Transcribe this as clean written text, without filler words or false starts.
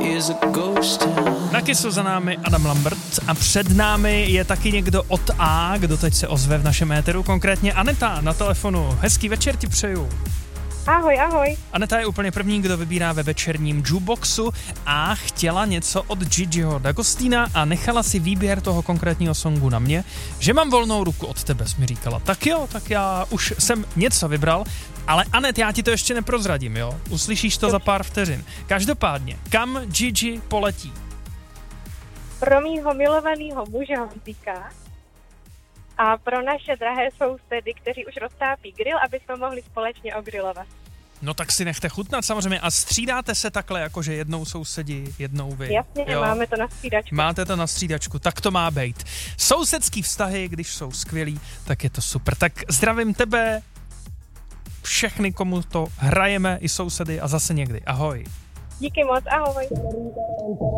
Na Kissu za námi Adam Lambert a před námi je taky někdo od A, kdo teď se ozve v našem éteru, konkrétně Aneta na telefonu. Hezký večer ti přeju. Ahoj, ahoj. Aneta je úplně první, kdo vybírá ve večerním jukeboxu a chtěla něco od Gigiho D'Agostina a nechala si výběr toho konkrétního songu na mě, že mám volnou ruku od tebe, jsi mi říkala. Tak jo, tak já už jsem něco vybral, ale Anet, já ti to ještě neprozradím, jo? Uslyšíš to za pár vteřin. Každopádně, kam Gigi poletí? Pro mýho milovaného muže Honzíka a pro naše drahé sousedy, kteří už roztápí grill, aby jsme mohli společně ogrilovat. No tak si nechte chutnat samozřejmě a střídáte se takhle, jakože jednou sousedi, jednou vy. Jasně, jo? Máme to na střídačku. Máte to na střídačku, tak to má být. Sousedský vztahy, když jsou skvělý, tak je to super. Tak zdravím tebe, všechny, komu to hrajeme, i sousedy a zase někdy. Ahoj. Díky moc, ahoj.